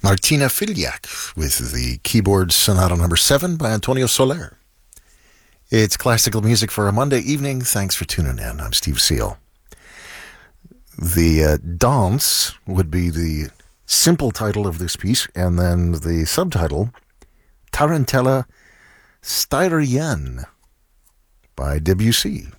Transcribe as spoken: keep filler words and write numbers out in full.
Martina Filiak with the keyboard Sonata number seven by Antonio Soler. It's classical music for a Monday evening. Thanks for tuning in. I'm Steve Seal. The uh, Dance would be the simple title of this piece, and then the subtitle, Tarantella Styrienne by Debussy.